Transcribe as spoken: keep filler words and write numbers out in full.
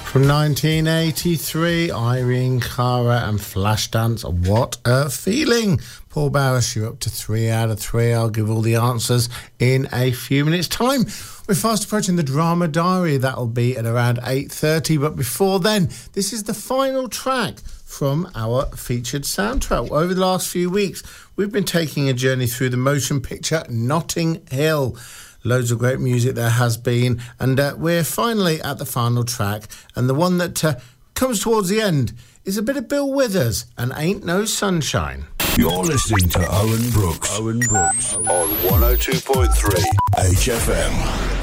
From nineteen eighty-three, Irene Cara and Flashdance. What a feeling. Paul Barris, you're up to three out of three. I'll give all the answers in a few minutes' time. We're fast approaching the Drama Diary. That'll be at around eight thirty. But before then, this is the final track from our featured soundtrack. Over the last few weeks, we've been taking a journey through the motion picture Notting Hill. Loads of great music there has been, and uh, we're finally at the final track, and the one that uh, comes towards the end is a bit of Bill Withers and Ain't No Sunshine. You're listening to Owen Brooks. Owen Brooks on one oh two point three H F M.